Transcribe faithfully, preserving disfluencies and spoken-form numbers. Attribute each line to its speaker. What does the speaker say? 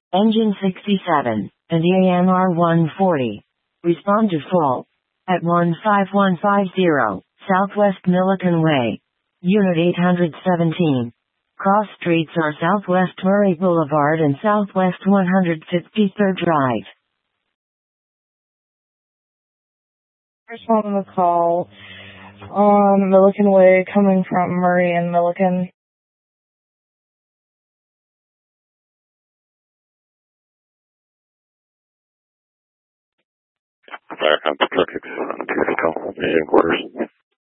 Speaker 1: Engine sixty-seven, and E A M R one forty. Respond to fault. At one five one five zero, Southwest Milliken Way. Unit eight hundred seventeen. Cross streets are Southwest Murray Boulevard and Southwest one hundred fifty-third Drive.
Speaker 2: First one on the call on Milliken Way coming from Murray and Milliken.
Speaker 3: Fire Company Truck, two Hotel, Asian Quarters.